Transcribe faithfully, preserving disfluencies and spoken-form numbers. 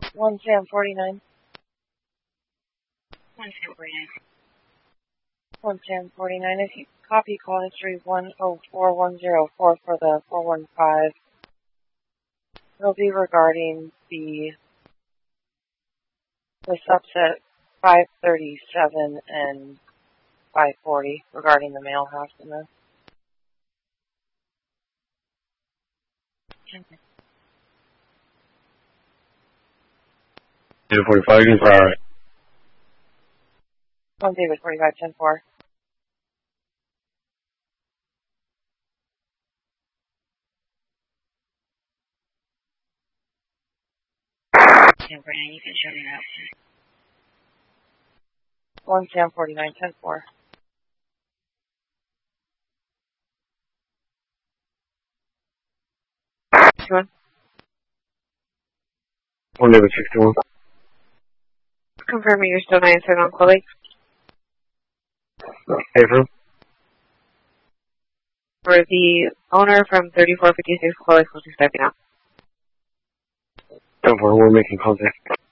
One Sam forty-nine. One Sam forty-nine. One Sam forty-nine. If you copy call history one oh four one oh four for the four one five, it'll be regarding the the subset five thirty-seven and five forty regarding the male house in the ten forty-five, you can fire it. one David forty-five ten four. Sam forty-nine, you can show me that. One Sam forty-nine ten four. One. One David sixty-one. Confirming you're still nine seven on Chloe. April. For the owner from thirty-four fifty-six Chloe, closing stepping out. ten four, we're making contact.